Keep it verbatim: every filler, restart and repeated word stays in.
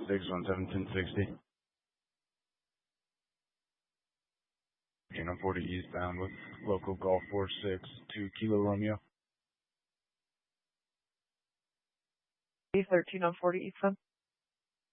six one seven ten sixty. thirteen on forty eastbound with local Golf four six two Kilo Romeo. thirteen on forty eastbound.